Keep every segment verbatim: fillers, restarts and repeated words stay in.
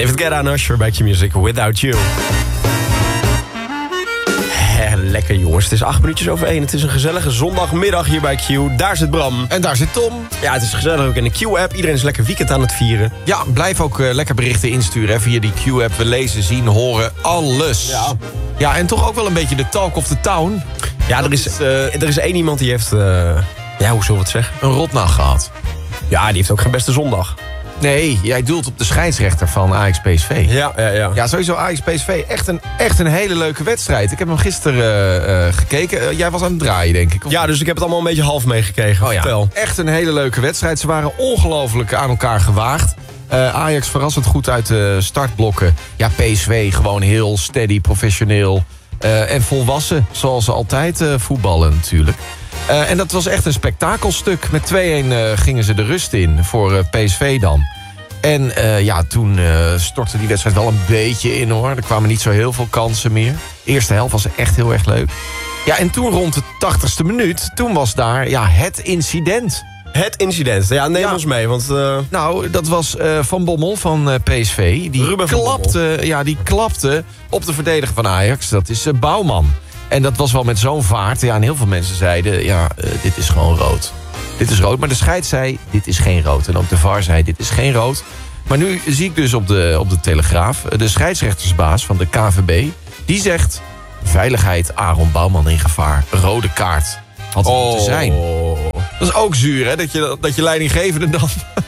David Guetta en Usher bij Q-Music, Without You. He, lekker jongens, het is acht minuutjes over één. Het is een gezellige zondagmiddag hier bij Q. Daar zit Bram. En daar zit Tom. Ja, het is gezellig ook in de Q-app. Iedereen is lekker weekend aan het vieren. Ja, blijf ook uh, lekker berichten insturen hè, via die Q-app. We lezen, zien, horen, alles. Ja. Ja, en toch ook wel een beetje de talk of the town. Ja, er is, is, uh, er is één iemand die heeft, uh, ja, hoe zullen we het zeggen? Een rotnacht gehad. Ja, die heeft ook geen beste zondag. Nee, jij doelt op de scheidsrechter van Ajax P S V. Ja, ja, ja. Ja, sowieso Ajax P S V. Echt een, echt een hele leuke wedstrijd. Ik heb hem gisteren uh, uh, gekeken. Uh, jij was aan het draaien, denk ik. Of... Ja, dus ik heb het allemaal een beetje half meegekregen. Oh, ja. Vertel. Echt een hele leuke wedstrijd. Ze waren ongelooflijk aan elkaar gewaagd. Uh, Ajax verrassend goed uit de startblokken. Ja, P S V gewoon heel steady, professioneel. Uh, en volwassen, zoals ze altijd uh, voetballen natuurlijk. Uh, en dat was echt een spektakelstuk. Met twee-een uh, gingen ze de rust in voor uh, P S V dan. En uh, ja, toen uh, stortte die wedstrijd wel een beetje in hoor. Er kwamen niet zo heel veel kansen meer. De eerste helft was echt heel erg leuk. Ja, en toen rond de tachtigste minuut, toen was daar ja, het incident. Het incident. Ja, neem Ja. ons mee, want... Uh... Nou, dat was uh, Van Bommel van uh, P S V. Die Ruben van klapte, ja, die klapte op de verdediger van Ajax. Dat is uh, Bouwman. En dat was wel met zo'n vaart. Ja, en heel veel mensen zeiden, ja, uh, dit is gewoon rood. Dit is rood. Maar de scheids zei, dit is geen rood. En ook de V A R zei, dit is geen rood. Maar nu zie ik dus op de, op de Telegraaf... de scheidsrechtersbaas van de K V B... die zegt, veiligheid Aaron Bouwman in gevaar. Rode kaart had het moeten zijn. Dat is ook zuur, hè? Dat je, dat je leidinggevende dan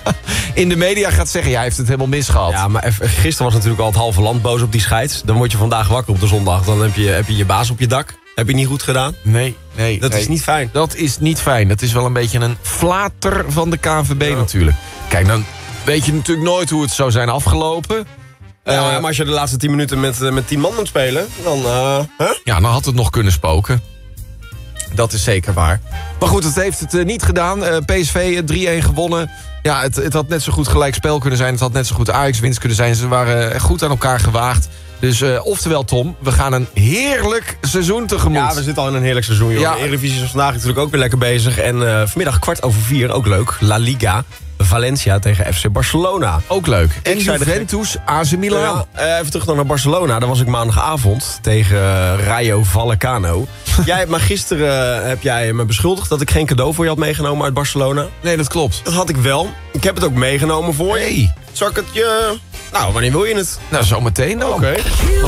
in de media gaat zeggen... ja, hij heeft het helemaal misgehad. Ja, maar even- gisteren was natuurlijk al het halve land boos op die scheids. Dan word je vandaag wakker op de zondag. Dan heb je, heb je je baas op je dak. Heb je niet goed gedaan. Nee, nee. Dat nee. is niet fijn. Dat is niet fijn. Dat is wel een beetje een flater van de K V B Ja. natuurlijk. Kijk, dan weet je natuurlijk nooit hoe het zou zijn afgelopen. Ja, Uh, maar als je de laatste tien minuten met, uh, met tien man moet spelen, dan... Uh, huh? Ja, dan had het nog kunnen spoken. Dat is zeker waar. Maar goed, het heeft het uh, niet gedaan. Uh, P S V uh, drie-een gewonnen. Ja, het, het had net zo goed gelijk spel kunnen zijn. Het had net zo goed Ajax-winst kunnen zijn. Ze waren echt goed aan elkaar gewaagd. Dus uh, oftewel, Tom, we gaan een heerlijk seizoen tegemoet. Ja, we zitten al in een heerlijk seizoen, joh. Ja. De Eredivisie is vandaag natuurlijk ook weer lekker bezig. En uh, vanmiddag kwart over vier, ook leuk, La Liga. Valencia tegen F C Barcelona. Ook leuk. En zei de Juventus, A C Milan. Ja, uh, even terug dan naar Barcelona. Daar was ik maandagavond tegen uh, Rayo Vallecano. Jij hebt me gisteren uh, heb jij me beschuldigd dat ik geen cadeau voor je had meegenomen uit Barcelona. Nee, dat klopt. Dat had ik wel. Ik heb het ook meegenomen voor je. Hey. Zal ik het je... Nou, wanneer wil je het? Nou, zometeen dan. Oké.